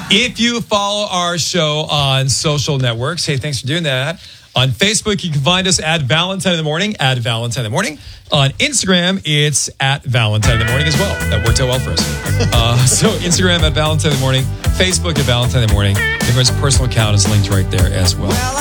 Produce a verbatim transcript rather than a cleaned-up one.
If you follow our show on social networks, hey, thanks for doing that. On Facebook, you can find us at Valentine in the Morning, at Valentine in the Morning. On Instagram, it's at Valentine in the Morning as well. That worked out well for us. Uh, so Instagram at Valentine in the Morning, Facebook at Valentine in the Morning. Everyone's personal account is linked right there as well.